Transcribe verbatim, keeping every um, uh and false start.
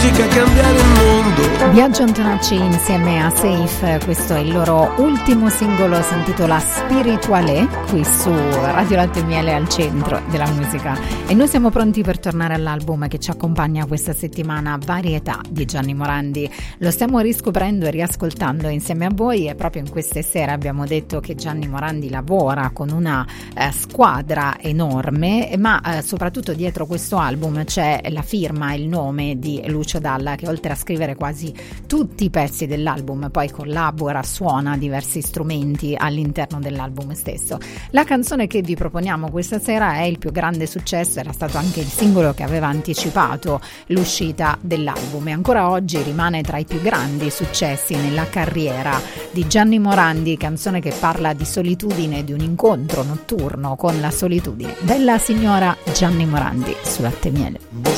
significa cambiare il mondo. Biagio Antonacci insieme a Safe, questo è il loro ultimo singolo, si intitola Spirituale, qui su Radio Latte e Miele al centro della musica. E noi siamo pronti per tornare all'album che ci accompagna questa settimana, Varietà di Gianni Morandi. Lo stiamo riscoprendo e riascoltando insieme a voi e proprio in queste sere abbiamo detto che Gianni Morandi lavora con una eh, squadra enorme, ma eh, soprattutto dietro questo album c'è la firma, il nome di Lucio Dalla, che oltre a scrivere quasi tutti i pezzi dell'album poi collabora, suona diversi strumenti all'interno dell'album stesso. La canzone che vi proponiamo questa sera è il più grande successo, era stato anche il singolo che aveva anticipato l'uscita dell'album e ancora oggi rimane tra i più grandi successi nella carriera di Gianni Morandi, canzone che parla di solitudine, di un incontro notturno con la solitudine della signora Gianni Morandi su Latte e Miele.